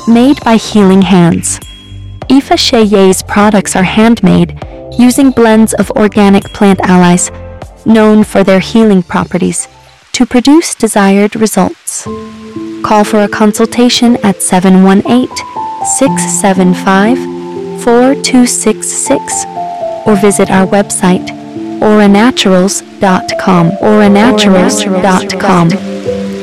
made by Healing Hands. Aoife Cheye's products are handmade using blends of organic plant allies, known for their healing properties, to produce desired results. Call for a consultation at 718-675-4266 or visit our website auraNaturals.com.